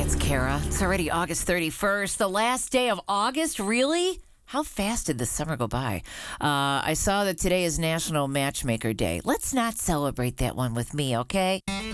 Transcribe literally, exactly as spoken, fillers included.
it's Kara. It's already August thirty-first, the last day of August. Really? How fast did the summer go by? Uh, I saw that today is National Matchmaker Day. Let's not celebrate that one with me, okay?